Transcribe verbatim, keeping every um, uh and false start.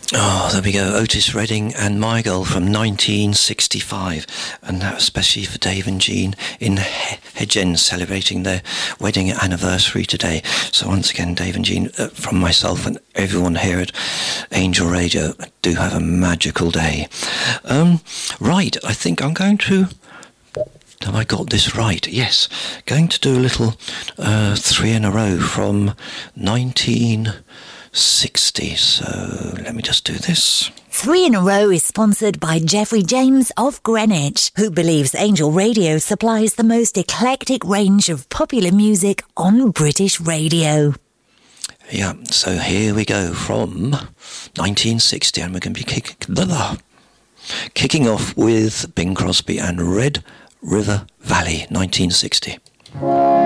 Oh, there we go. Otis Redding and My Girl from nineteen sixty-five. And that especially for Dave and Jean in Hedgen celebrating their wedding anniversary today. So once again, Dave and Jean, uh, from myself and everyone here at Angel Radio, do have a magical day. Um, right, I think I'm going to... Have I got this right? Yes. Going to do a little uh, three in a row from nineteen sixty. So let me just do this. Three in a Row is sponsored by Jeffrey James of Greenwich, who believes Angel Radio supplies the most eclectic range of popular music on British radio. Yeah, so here we go from nineteen sixty, and we're going to be kick- kicking off with Bing Crosby and Red River Valley, nineteen sixty.